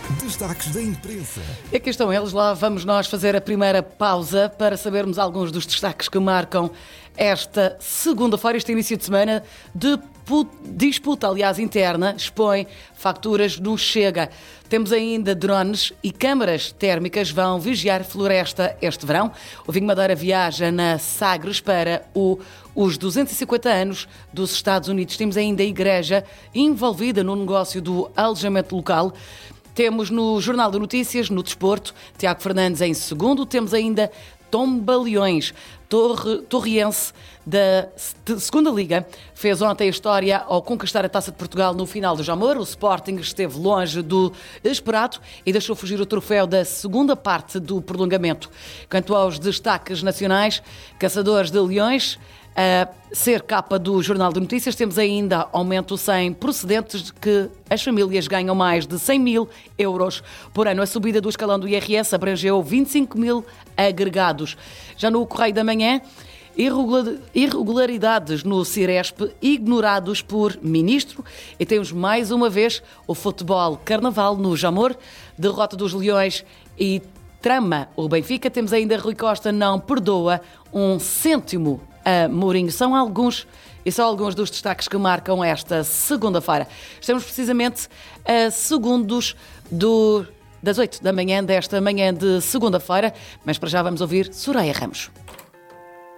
Destaques da imprensa. E aqui estão eles, lá vamos nós fazer a primeira pausa para sabermos alguns dos destaques que marcam esta segunda-feira, este início de semana de disputa, aliás, interna, expõe facturas no Chega. Temos ainda drones e câmaras térmicas vão vigiar floresta este verão. O Vinho Madeira viaja na Sagres para os 250 anos dos Estados Unidos. Temos ainda a Igreja envolvida no negócio do alojamento local. Temos no Jornal de Notícias, no Desporto, Tiago Fernandes em segundo. Temos ainda Tombaleões. Torriense da Segunda Liga fez ontem a história ao conquistar a Taça de Portugal no final do Jamor. O Sporting esteve longe do esperado e deixou fugir o troféu da segunda parte do prolongamento. Quanto aos destaques nacionais, Caçadores de Leões, a ser capa do Jornal de Notícias, temos ainda aumento sem precedentes de que as famílias ganham mais de 100 mil euros por ano. A subida do escalão do IRS abrangeu 25 mil agregados. Já no Correio da Manhã, irregularidades no Ciresp ignorados por ministro. E temos mais uma vez o futebol carnaval no Jamor, derrota dos Leões e trama o Benfica. Temos ainda Rui Costa não perdoa um cêntimo a Mourinho. São alguns dos destaques que marcam esta segunda-feira. Estamos precisamente a segundos das 8 da manhã desta manhã de segunda-feira, mas para já vamos ouvir Soraya Ramos.